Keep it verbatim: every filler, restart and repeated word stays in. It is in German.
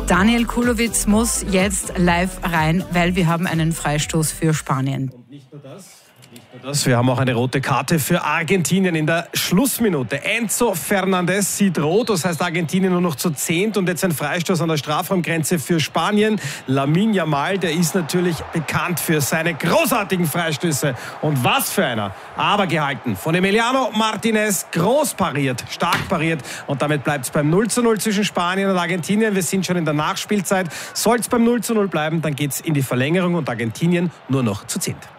Daniel Kulowitz muss jetzt live rein, weil wir haben einen Freistoß für Spanien. Und nicht nur das. Das, wir haben auch eine rote Karte für Argentinien in der Schlussminute. Enzo Fernandez sieht rot, das heißt Argentinien nur noch zu zehnt und jetzt ein Freistoß an der Strafraumgrenze für Spanien. Lamine Yamal, der ist natürlich bekannt für seine großartigen Freistöße. Und was für einer, aber gehalten von Emiliano Martinez, groß pariert, stark pariert und damit bleibt es beim null zu null zwischen Spanien und Argentinien. Wir sind schon in der Nachspielzeit. Soll es beim null zu null bleiben, dann geht es in die Verlängerung und Argentinien nur noch zu zehnt.